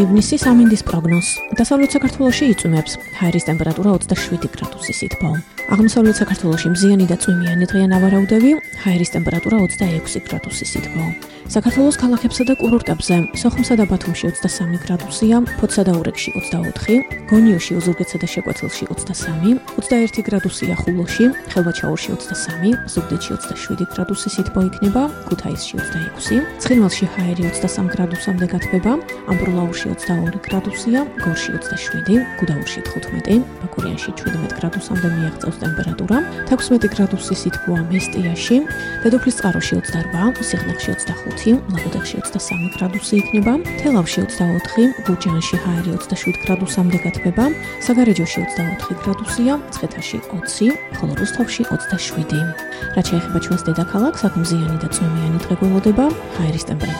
ივნისის ამინდის პროგნოზ. დასავლეთ საქართველოში იწვიმებს. ჰაერის ტემპერატურა 27 გრადუსი სითბო. აღმოსავლეთ საქართველოში მზიანი და წვიმიანი დღეა ნავარაუდები, ჰაერის ტემპერატურა 26 გრადუსი სითბო. საქართველოს ქალაქებსა და კურორტებზე სოხუმსა და ბათუმში 23 გრადუსია, ფოთსა და ურეკში 24, გონიოში, ოზურგეთსა და შეკვეთილში 23, 21 გრადუსია ხულოში, ხევაჩაურში 23, ზუგდიდში 27 გრადუსი სითბო იქნება, ქუთაისში 26, ცხინვალში ჰაერი 23 გრადუსამდე გათბება, ამბროლაურში 22 გრადუსია, გორში 27, გუდაურში 15, ბაკურიანში 17 გრადუსამდე მიაღწევს ტემპერატურა, 16 გრადუსი სითბოა მესტიაში, დედოფლისწყაროში 28, სიხნაღში 25, ლაგოდეხში 23 გრადუსი იქნება, თელავში 24, გურჯაანში ჰაერი 27 გრადუსამდე გათბება, საგარეჯოში 24 გრადუსია, მცხეთაში 20, ხოლო რუსთავში 27. რაც შეეხება ჩვენს დედაქალაქს, აქ მზიანი და წვიმიანი დღე გველოდება, ჰაერის ტემპერატურა